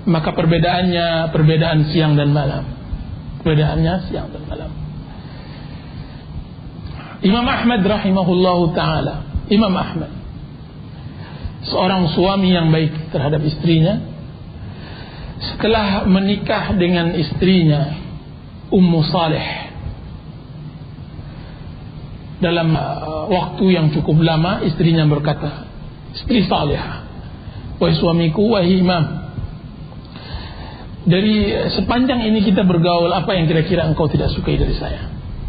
maka perbedaannya perbedaan siang dan malam. Perbedaannya siang dan malam. Imam Ahmad rahimahullahu ta'ala, Imam Ahmad, seorang suami yang baik terhadap istrinya, setelah menikah dengan istrinya Ummu Saleh dalam waktu yang cukup lama, istrinya berkata, istri salihah, wahai suamiku, wahai imam, dari sepanjang ini kita bergaul, apa yang kira-kira engkau tidak sukai dari saya?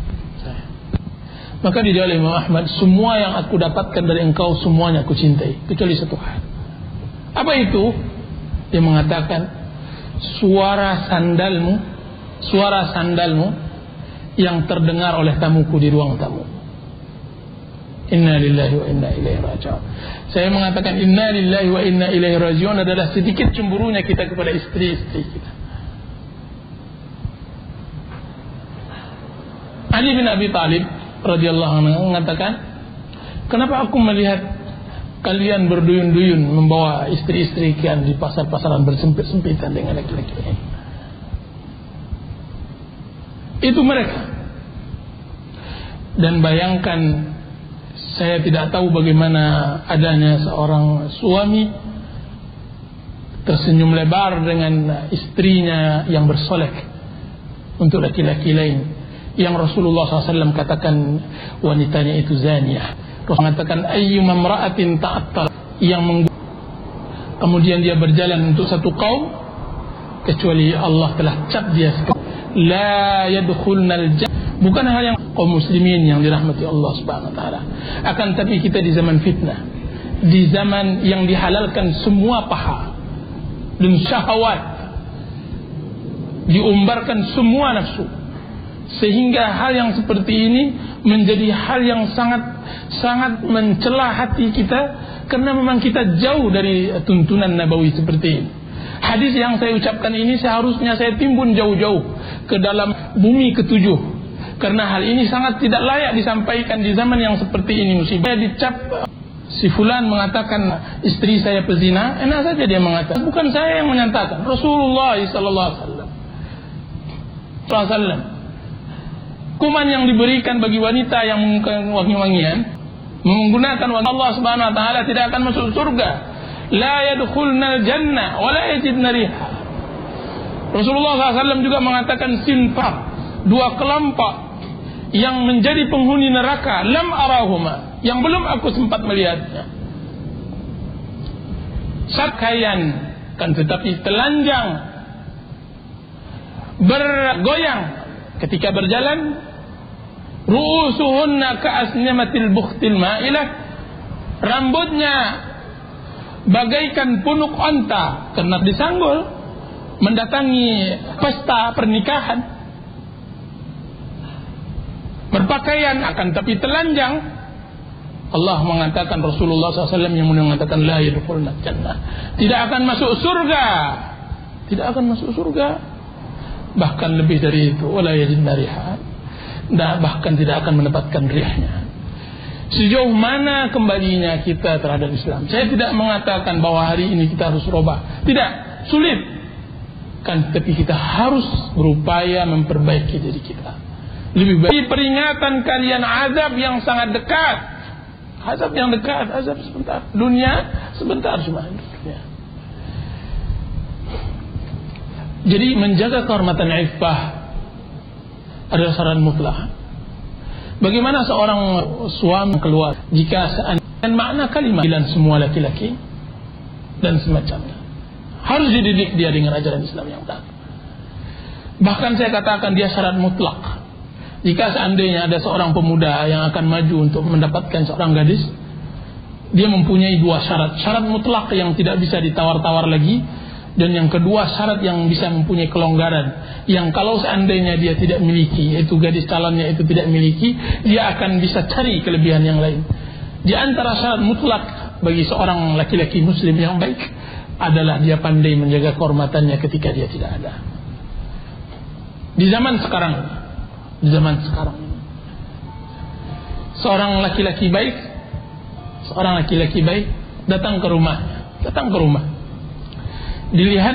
Maka dijawab Imam Ahmad, semua yang aku dapatkan dari engkau semuanya aku cintai, kecuali satu hal. Apa itu? Dia mengatakan, suara sandalmu yang terdengar oleh tamuku di ruang tamu. Inna lillahi wa inna ilaihi raji'un. Saya mengatakan inna lillahi wa inna ilaihi raji'un adalah sedikit cemburunya kita kepada istri-istri kita. Ali bin Abi Thalib radhiyallahu anhu mengatakan, kenapa aku melihat kalian berduyun-duyun membawa istri-istri kalian di pasar-pasaran bersempit-sempitan dengan laki-laki ini? Itu mereka. Dan bayangkan, saya tidak tahu bagaimana adanya seorang suami tersenyum lebar dengan istrinya yang bersolek untuk laki-laki lain, yang Rasulullah SAW katakan wanitanya itu zaniyah. Rasul mengatakan ayyuma imra'atin ta'attar, yang kemudian dia berjalan untuk satu kaum, kecuali Allah telah cap dia la yadkhulnal jannah. Bukan hal yang kaum muslimin yang dirahmati Allah Subhanahu wa taala, akan tapi kita di zaman fitnah, di zaman yang dihalalkan semua paha dan syahwat, diumbarkan semua nafsu, sehingga hal yang seperti ini menjadi hal yang sangat mencela hati kita, karena memang kita jauh dari tuntunan nabawi seperti ini. Hadis yang saya ucapkan ini seharusnya saya timbun jauh-jauh ke dalam bumi ketujuh, karena hal ini sangat tidak layak disampaikan di zaman yang seperti ini. Musibah dicap, si fulan mengatakan istri saya pezina, enak saja dia mengatakan, bukan saya yang menyatakan, Rasulullah sallallahu alaihi wasallam. Kuman yang diberikan bagi wanita yang menggunakan wangi-wangian, menggunakan wangi, Allah Subhanahu wa taala tidak akan masuk surga. La yadkhulnal jannah wa la yajidna riha. Rasulullah SAW juga mengatakan sinfah, dua kelompok yang menjadi penghuni neraka, lam arahuma, yang belum aku sempat melihatnya. Sakaian, kan tetapi telanjang, bergoyang ketika berjalan, ru'usuhunna ka'asnyamatil bukhtil ma'ilah, rambutnya bagaikan punuk onta karena disanggul mendatangi pesta pernikahan, berpakaian akan tapi telanjang. Allah mengatakan, Rasulullah SAW yang mengatakan la yadkhulna jannah, tidak akan masuk surga, tidak akan masuk surga, bahkan lebih dari itu, wala yajidna riha, bahkan tidak akan mendapatkan rihnya. Sejauh mana kembalinya kita terhadap Islam? Saya tidak mengatakan bahwa hari ini kita harus robah, tidak, sulit kan, tapi kita harus berupaya memperbaiki diri kita. Lebih baik peringatan kalian azab yang sangat dekat, azab yang dekat, azab sebentar, dunia sebentar cuma dunia. Jadi menjaga kehormatan iffah adalah syarat mutlak. Bagaimana seorang suami keluar jika seandainya makna kalimat bilang semua laki-laki dan semacamnya, harus dididik dia dengan ajaran Islam yang benar. Bahkan saya katakan dia syarat mutlak. Jika seandainya ada seorang pemuda yang akan maju untuk mendapatkan seorang gadis, dia mempunyai dua syarat. Syarat mutlak yang tidak bisa ditawar-tawar lagi, dan yang kedua syarat yang bisa mempunyai kelonggaran, yang kalau seandainya dia tidak miliki, yaitu gadis calonnya itu tidak miliki, dia akan bisa cari kelebihan yang lain. Di antara syarat mutlak bagi seorang laki-laki muslim yang baik adalah dia pandai menjaga kehormatannya ketika dia tidak ada. Di zaman sekarang seorang laki-laki baik datang ke rumah, dilihat